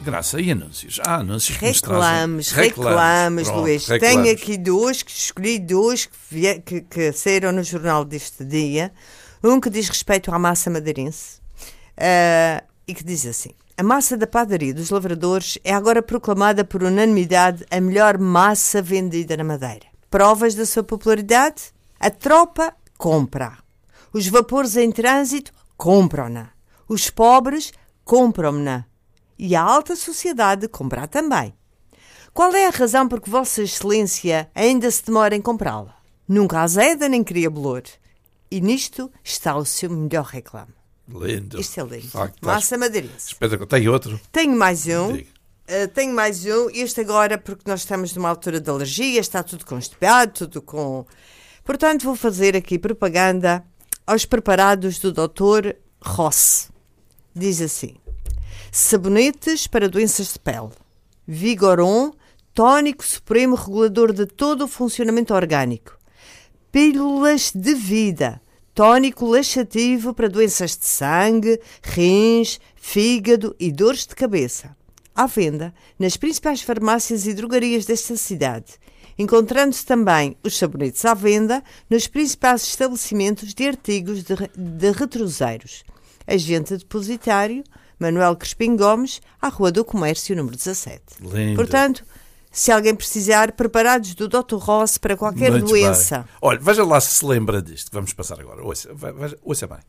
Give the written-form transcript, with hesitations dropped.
Graça, e anúncios? Anúncios que Reclames, Pronto, Luís. Tenho aqui escolhi dois que saíram no jornal deste dia. Um que diz respeito à massa madeirense e que diz assim: a massa da padaria dos lavradores é agora proclamada por unanimidade a melhor massa vendida na Madeira. Provas da sua popularidade? A tropa compra. Os vapores em trânsito compram-na. Os pobres compram-na. E a alta sociedade compra também. Qual é a razão por que Vossa Excelência ainda se demora em comprá-la? Nunca azeda nem cria bolor. E nisto está o seu melhor reclame. Lindo. Isto é lindo. Facto, Massa madeirense. Espetacular. Tem outro? Tenho mais um. Este agora porque nós estamos numa altura de alergia, está tudo constipado, tudo com... Portanto, vou fazer aqui propaganda aos preparados do Dr. Ross. Diz assim: sabonetes para doenças de pele. Vigoron, tónico supremo regulador de todo o funcionamento orgânico. Pílulas de vida, tónico laxativo para doenças de sangue, rins, fígado e dores de cabeça. À venda nas principais farmácias e drogarias desta cidade, encontrando-se também os sabonetes à venda nos principais estabelecimentos de artigos de retroseiros. Agente depositário Manuel Crespim Gomes, à Rua do Comércio, número 17. Lindo. Portanto, se alguém precisar, preparados do Dr. Ross para qualquer Muito doença. Bem. Olha, veja lá se lembra disto. Vamos passar agora. Ouça bem.